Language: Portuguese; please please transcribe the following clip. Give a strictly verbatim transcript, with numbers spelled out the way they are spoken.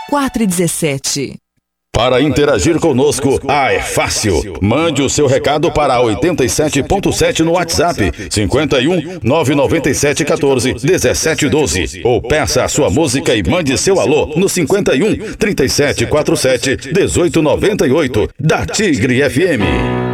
quatro e dezessete. Para interagir conosco, ah, é fácil. Mande o seu recado para oitenta e sete ponto sete no WhatsApp, cinquenta e um, nove nove sete, quatorze, dezessete, doze. Ou peça a sua música e mande seu alô no cinquenta e um, trinta e sete, quarenta e sete, dezoito, noventa e oito, da Tigre F M.